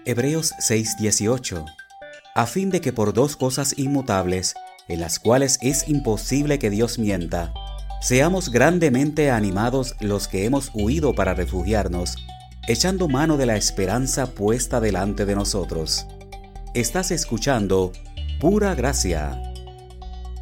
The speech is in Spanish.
Hebreos 6:18. A fin de que por dos cosas inmutables, en las cuales es imposible que Dios mienta, seamos grandemente animados los que hemos huido para refugiarnos, echando mano de la esperanza puesta delante de nosotros. Estás escuchando Pura Gracia.